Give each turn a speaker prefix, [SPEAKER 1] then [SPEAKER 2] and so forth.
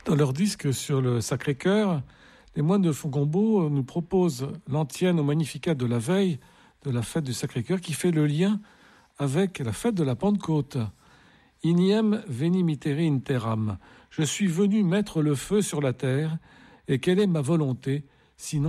[SPEAKER 1] Dans leur disque sur le Sacré-Cœur, les moines de Fongombault nous proposent l'antienne au Magnificat de la veille de la fête du Sacré-Cœur qui fait le lien avec la fête de la Pentecôte. Iniem veni mittere in terram. Je suis venu mettre le feu sur la terre, et quelle est ma volonté, sinon